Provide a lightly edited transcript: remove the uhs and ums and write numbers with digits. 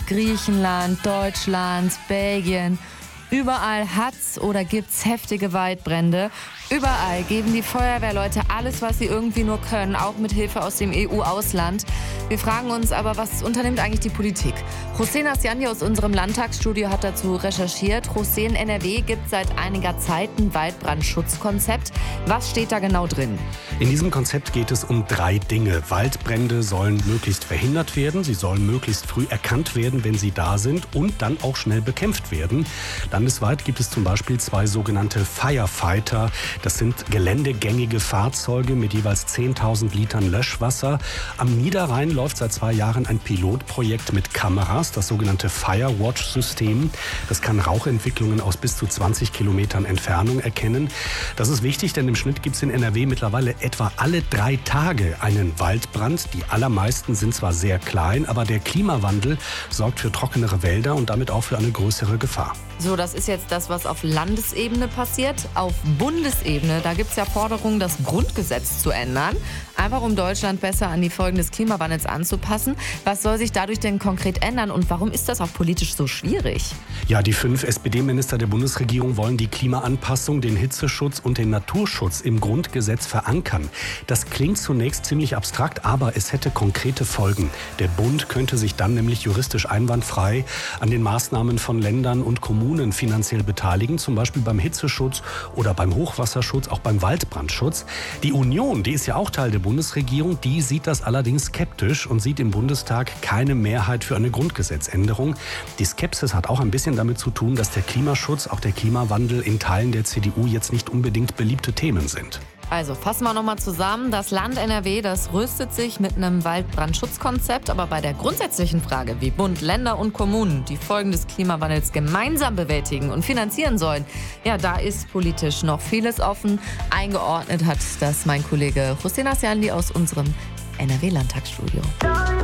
Griechenland, Deutschland, Belgien. Überall hat's oder gibt's heftige Waldbrände. Überall geben die Feuerwehrleute alles, was sie irgendwie nur können, auch mit Hilfe aus dem EU-Ausland. Wir fragen uns aber, was unternimmt eigentlich die Politik? Hossein Asjani aus unserem Landtagsstudio hat dazu recherchiert. Hossein, NRW gibt seit einiger Zeit ein Waldbrandschutzkonzept. Was steht da genau drin? In diesem Konzept geht es um 3 Dinge. Waldbrände sollen möglichst verhindert werden, sie sollen möglichst früh erkannt werden, wenn sie da sind und dann auch schnell bekämpft werden. Landesweit gibt es zum Beispiel 2 sogenannte Firefighter. Das sind geländegängige Fahrzeuge mit jeweils 10.000 Litern Löschwasser. Am Niederrhein läuft seit 2 Jahren ein Pilotprojekt mit Kameras, das sogenannte Firewatch-System. Das kann Rauchentwicklungen aus bis zu 20 Kilometern Entfernung erkennen. Das ist wichtig, denn im Schnitt gibt es in NRW mittlerweile etwa alle 3 Tage einen Waldbrand. Die allermeisten sind zwar sehr klein, aber der Klimawandel sorgt für trockenere Wälder und damit auch für eine größere Gefahr. So, das ist jetzt das, was auf Landesebene passiert. Auf Bundesebene, da gibt es ja Forderungen, das Grundgesetz zu ändern. Einfach um Deutschland besser an die Folgen des Klimawandels anzupassen. Was soll sich dadurch denn konkret ändern und warum ist das auch politisch so schwierig? Ja, die 5 SPD-Minister der Bundesregierung wollen die Klimaanpassung, den Hitzeschutz und den Naturschutz im Grundgesetz verankern. Das klingt zunächst ziemlich abstrakt, aber es hätte konkrete Folgen. Der Bund könnte sich dann nämlich juristisch einwandfrei an den Maßnahmen von Ländern und Kommunen finanziell beteiligen, zum Beispiel beim Hitzeschutz oder beim Hochwasserschutz, auch beim Waldbrandschutz. Die Union, die ist ja auch Teil der Bundesregierung, die sieht das allerdings skeptisch und sieht im Bundestag keine Mehrheit für eine Grundgesetzänderung. Die Skepsis hat auch ein bisschen damit zu tun, dass der Klimaschutz, auch der Klimawandel in Teilen der CDU jetzt nicht unbedingt beliebte Themen sind. Also fassen wir nochmal zusammen. Das Land NRW, das rüstet sich mit einem Waldbrandschutzkonzept. Aber bei der grundsätzlichen Frage, wie Bund, Länder und Kommunen die Folgen des Klimawandels gemeinsam bewältigen und finanzieren sollen, ja, da ist politisch noch vieles offen. Eingeordnet hat das mein Kollege Hossein Asjani aus unserem NRW-Landtagsstudio.